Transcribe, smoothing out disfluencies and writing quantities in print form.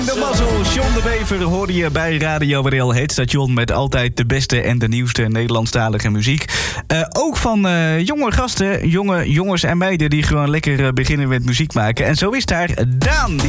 De mazzel, John de Bever hoorde je bij Radio WDL, het station met altijd de beste en de nieuwste Nederlandstalige muziek. Ook van jonge gasten, jonge jongens en meiden die gewoon lekker beginnen met muziek maken. En zo is daar Daan. Die